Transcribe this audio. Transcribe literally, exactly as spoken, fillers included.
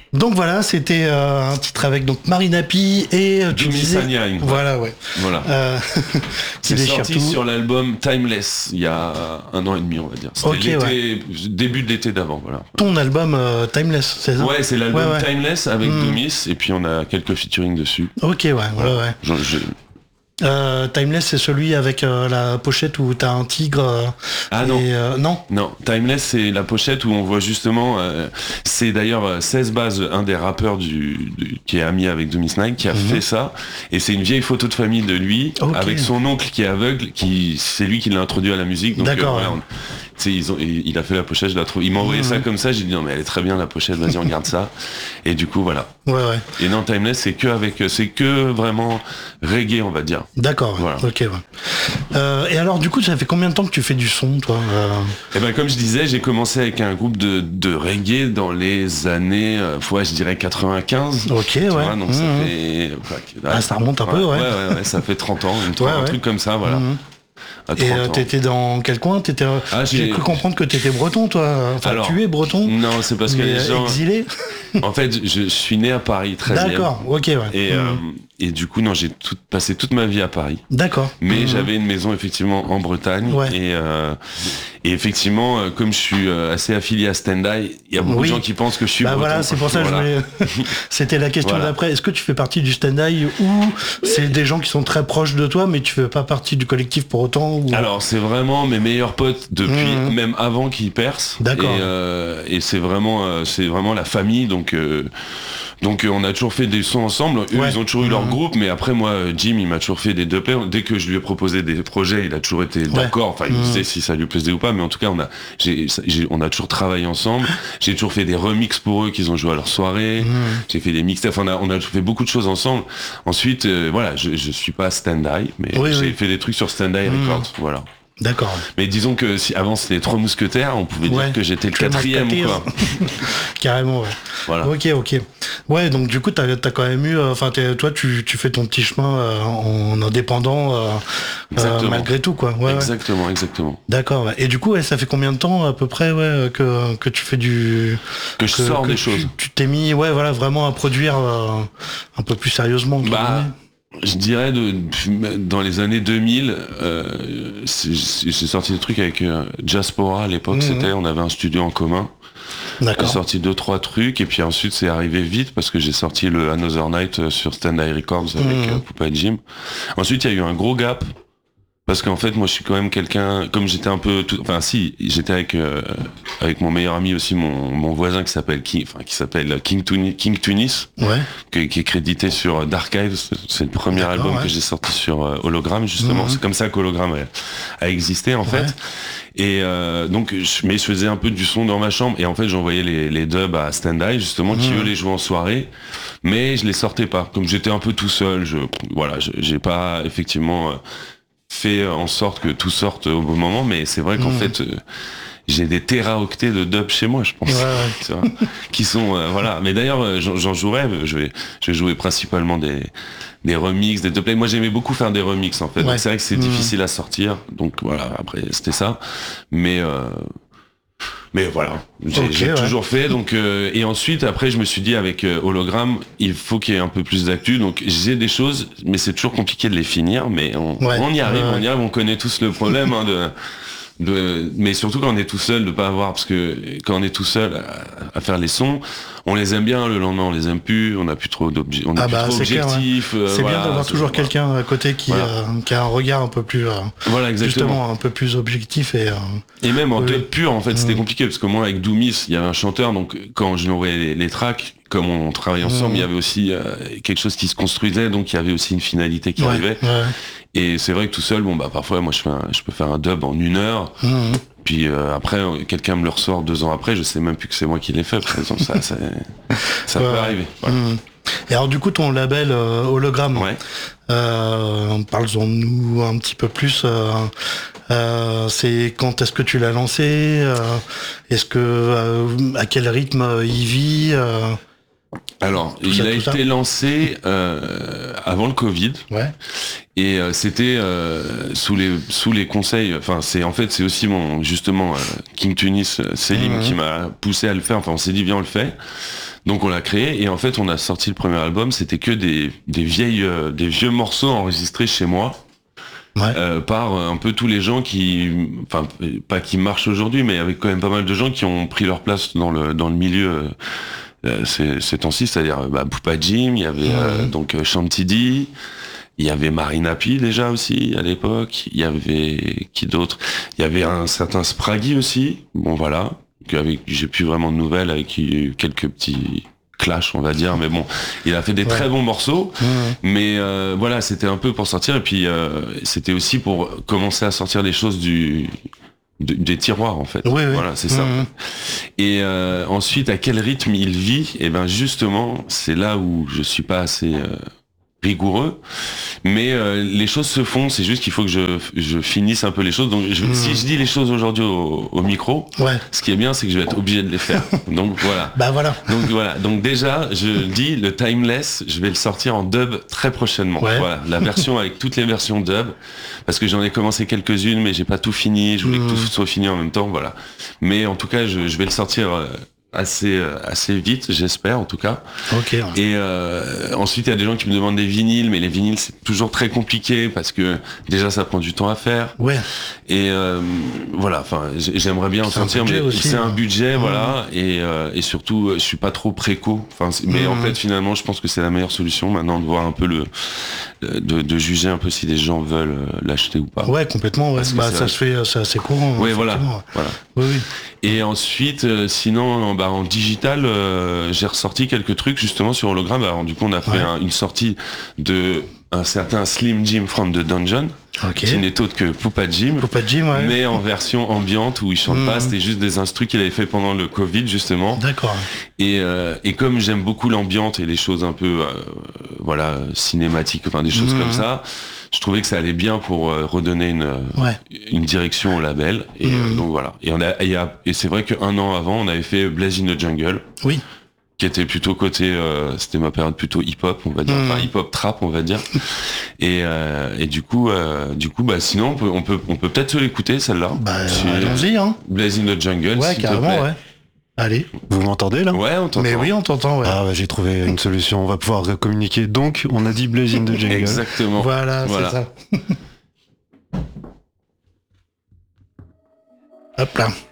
Donc voilà, c'était euh, un titre avec donc Marina P et euh, tu Domi disais... Sanyang. Voilà, ouais. Voilà. Euh, c'est sorti tout. Sur l'album Timeless il y a un an et demi, on va dire. C'était okay, l'été, ouais. début de l'été d'avant, voilà. Ton album euh, Timeless, c'est ça? Ouais, c'est l'album ouais, ouais. Timeless avec mmh. Domis et puis on a quelques featuring dessus. Ok, ouais, voilà. ouais, ouais. Je, je... Euh, Timeless, c'est celui avec euh, la pochette où t'as un tigre. Euh, ah et, non. Euh, non. Non, Timeless, c'est la pochette où on voit justement. Euh, c'est d'ailleurs seize Baz, un des rappeurs du, du qui est ami avec Domis Nine, qui a mm-hmm. fait ça. Et c'est une vieille photo de famille de lui okay. avec son oncle qui est aveugle, qui c'est lui qui l'a introduit à la musique. Donc, D'accord. Euh, voilà, on, ils ont, il a fait la pochette, je la trouve. Il m'a envoyé mmh. ça comme ça, j'ai dit non mais elle est très bien la pochette, vas-y on regarde ça. Et du coup voilà. Ouais ouais. Et non, Timeless c'est que avec, c'est que vraiment reggae on va dire. D'accord. Voilà. Ok. Ouais. Euh, et alors du coup ça fait combien de temps que tu fais du son toi? euh... Et ben comme je disais, j'ai commencé avec un groupe de, de reggae dans les années, euh, ouais je dirais quatre-vingt-quinze. Ok ouais. Vois, donc mmh. ça fait. Ouais, ah ça remonte un ouais, peu ouais. Ouais ouais, ouais ça fait trente ans, un, ouais, un ouais. truc comme ça voilà. Mmh. Et euh, t'étais dans quel coin? T'étais, ah, j'ai... j'ai cru comprendre que t'étais breton, toi. Enfin, alors, tu es breton. Non, c'est parce que les gens... exilé. En fait, je suis né à Paris, treizième. D'accord, ok, ouais. Et, mmh. euh, et du coup, non, j'ai tout, passé toute ma vie à Paris. D'accord. Mais mmh. j'avais une maison, effectivement, en Bretagne. Ouais. Et, euh, et effectivement, euh, comme je suis assez affilié à Stand-Eye, il y a beaucoup oui. de gens qui pensent que je suis bah breton. Voilà, c'est pour ça que voilà. je voulais... C'était la question voilà. d'après. Est-ce que tu fais partie du Stand-Eye ou c'est des gens qui sont très proches de toi, mais tu fais pas partie du collectif pour autant ou... Alors, c'est vraiment mes meilleurs potes depuis, mmh. même avant qu'ils percent. D'accord. Et, euh, et c'est vraiment, euh, c'est vraiment la famille, donc... Euh, Donc euh, on a toujours fait des sons ensemble. Eux ouais. ils ont toujours eu mmh. leur groupe, mais après moi Jim il m'a toujours fait des deux play. Dès que je lui ai proposé des projets, il a toujours été ouais. d'accord. Enfin il mmh. sait si ça lui plaisait ou pas, mais en tout cas on a, j'ai, j'ai, on a toujours travaillé ensemble. J'ai toujours fait des remixes pour eux qu'ils ont joué à leur soirée. Mmh. J'ai fait des mixtapes. Enfin, on a, on a fait beaucoup de choses ensemble. Ensuite euh, voilà, je, je suis pas Stand-Eye, mais oui, j'ai oui. fait des trucs sur Stand-Eye mmh. Records. Voilà. D'accord. Mais disons que si avant c'était les trois mousquetaires, on pouvait ouais. dire que j'étais le quatrième quoi. Carrément ouais. Voilà. Ok ok. Ouais donc du coup t'as as quand même eu, enfin euh, toi tu, tu fais ton petit chemin euh, en indépendant euh, euh, malgré tout quoi. Ouais, exactement ouais. exactement. D'accord. Ouais. Et du coup ouais, ça fait combien de temps à peu près ouais que que tu fais du que je que, sors que des tu, choses. Tu t'es mis ouais voilà vraiment à produire euh, un peu plus sérieusement. Bah. Je dirais de, dans les années deux mille, euh, j'ai sorti des trucs avec euh, Jaspora à l'époque, mmh. c'était, on avait un studio en commun. D'accord. J'ai sorti deux trois trucs et puis ensuite c'est arrivé vite parce que j'ai sorti le Another Night sur Stand-Eye Records avec mmh. euh, Poupa et Jim. Ensuite il y a eu un gros gap. Parce qu'en fait, moi, je suis quand même quelqu'un, comme j'étais un peu, tout, enfin, si, j'étais avec euh, avec mon meilleur ami aussi, mon, mon voisin qui s'appelle King, enfin, qui s'appelle King Tunis, King Tunis, ouais. qui, qui est crédité sur Darkives. C'est le premier D'accord, album ouais. que j'ai sorti sur euh, Hologram, justement. Mmh. C'est comme ça qu'Hologram a, a existé, en ouais. fait. Et euh, donc, je, mais je faisais un peu du son dans ma chambre, et en fait, j'envoyais les, les dubs à Stand-Eye, justement, mmh. qui eux les jouaient en soirée, mais je les sortais pas. Comme j'étais un peu tout seul, je, voilà, j'ai pas effectivement. Euh, fait en sorte que tout sorte au bon moment, mais c'est vrai qu'en mmh. fait euh, j'ai des téraoctets de dub chez moi, je pense, ouais, ouais. tu vois, qui sont euh, voilà. Mais d'ailleurs euh, j'en jouerai, je vais je vais jouer principalement des des remixes, des dubplays. Moi j'aimais beaucoup faire des remixes en fait. Ouais. C'est vrai que c'est mmh. difficile à sortir, donc voilà. Après c'était ça, mais euh, mais voilà, j'ai okay, ouais. toujours fait. Donc euh, et ensuite après je me suis dit avec euh, Hologram, il faut qu'il y ait un peu plus d'actu. Donc j'ai des choses, mais c'est toujours compliqué de les finir. Mais on, ouais. on y arrive, ouais, ouais. on y arrive. On connaît tous le problème hein, de. De, mais surtout quand on est tout seul, de pas avoir, parce que quand on est tout seul à, à faire les sons, on les aime bien, le lendemain on les aime plus, on a plus trop d'objectifs, on a ah plus bah, trop objectifs. Ouais. Euh, c'est voilà, bien d'avoir toujours voilà. quelqu'un à côté qui, voilà. euh, qui a un regard un peu plus, euh, voilà, justement un peu plus objectif et. Euh, et même en dub pur, en fait, mmh. c'était compliqué parce que moi avec Doumis, il y avait un chanteur, donc quand je lui envoyais les, les tracks, comme on travaillait ensemble, mmh. il y avait aussi euh, quelque chose qui se construisait, donc il y avait aussi une finalité qui ouais, arrivait. Ouais. Et c'est vrai que tout seul, bon bah parfois moi je fais un, je peux faire un dub en une heure. Mmh. Puis euh, après, quelqu'un me le ressort deux ans après, je sais même plus que c'est moi qui l'ai fait. Par exemple, ça, ça, ça ouais. peut arriver. Voilà. Mmh. Et alors du coup, ton label euh, Hologram, ouais. euh, parle-en-nous un petit peu plus. Euh, euh, c'est quand est-ce que tu l'as lancé euh, Est-ce que euh, à quel rythme il vit euh Alors, tout il ça, a tout été ça lancé euh, avant le Covid. Ouais. Et euh, c'était euh, sous les sous les conseils. Enfin, c'est en fait c'est aussi mon justement euh, King Tunis Selim mmh. qui m'a poussé à le faire. Enfin, on s'est dit viens on le fait. Donc on l'a créé et en fait on a sorti le premier album. C'était que des des vieilles euh, des vieux morceaux enregistrés chez moi. Ouais. Euh, par un peu tous les gens qui, enfin pas qui marchent aujourd'hui, mais avec quand même pas mal de gens qui ont pris leur place dans le dans le milieu euh, ces, ces temps-ci, c'est-à-dire bah, Poupa Jim, il y avait mmh. euh, donc Chantidi, il y avait Marina P déjà aussi à l'époque, il y avait qui d'autre, il y avait un certain Spraggy aussi, bon voilà, avec j'ai plus vraiment de nouvelles, avec quelques petits clash on va dire, mais bon il a fait des ouais. très bons morceaux mmh. mais euh, voilà c'était un peu pour sortir et puis euh, c'était aussi pour commencer à sortir des choses du de, des tiroirs en fait oui, oui. voilà c'est mmh. ça et euh, ensuite à quel rythme il vit et ben justement c'est là où je suis pas assez euh, rigoureux mais euh, les choses se font, c'est juste qu'il faut que je, je finisse un peu les choses donc je, mmh. si je dis les choses aujourd'hui au, au micro ouais. ce qui est bien c'est que je vais être obligé de les faire donc voilà bah voilà donc voilà donc déjà je dis le Timeless je vais le sortir en dub très prochainement ouais. voilà la version avec toutes les versions dub parce que j'en ai commencé quelques-unes mais j'ai pas tout fini je voulais mmh. que tout soit fini en même temps voilà mais en tout cas je, je vais le sortir euh, assez euh, assez vite j'espère en tout cas ok ouais. et euh, ensuite il y a des gens qui me demandent des vinyles mais les vinyles c'est toujours très compliqué parce que déjà ça prend du temps à faire ouais et euh, voilà enfin j'aimerais bien en sortir mais aussi, c'est hein. un budget mmh. voilà et euh, et surtout je suis pas trop préco enfin mais mmh. en fait finalement je pense que c'est la meilleure solution maintenant de voir un peu le de, de juger un peu si les gens veulent l'acheter ou pas ouais complètement ouais. bah ça se fait c'est assez courant ouais voilà voilà oui, oui. Et ensuite, euh, sinon, bah, en digital, euh, j'ai ressorti quelques trucs justement sur hologramme. Alors du coup, on a fait ouais. un, une sortie de un certain Slim Jim from the Dungeon, okay. qui n'est autre que Poupa Jim, Poupa Jim ouais. mais en version ambiante où il chante mmh. pas. C'était juste des instrus qu'il avait fait pendant le Covid justement. D'accord. Et euh, et comme j'aime beaucoup l'ambiante et les choses un peu, euh, voilà, cinématiques, enfin des choses mmh. comme ça. Je trouvais que ça allait bien pour euh, redonner une ouais. une direction au label et mmh. euh, donc voilà et on a et, a, et c'est vrai qu'un an avant on avait fait Blaze in the Jungle oui qui était plutôt côté euh, c'était ma période plutôt hip hop on va dire mmh. enfin hip hop trap on va dire et euh, et du coup euh, du coup bah sinon on peut on peut on peut peut-être se l'écouter celle-là bah allons-y hein Blaze in the Jungle ouais s'il carrément te plaît. ouais allez. Vous m'entendez là? Ouais, on t'entend. Mais oui, on t'entend, ouais. Ah bah, j'ai trouvé une solution, on va pouvoir communiquer. Donc, on a dit Blaze in the Jungle. Exactement. Voilà, voilà. C'est ça. Hop là.